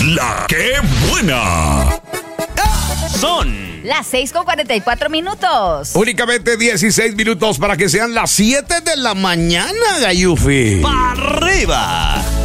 La que buena. Son las 6:44. Únicamente 16 minutos para que sean las 7 de la mañana, Gayufi. para arriba.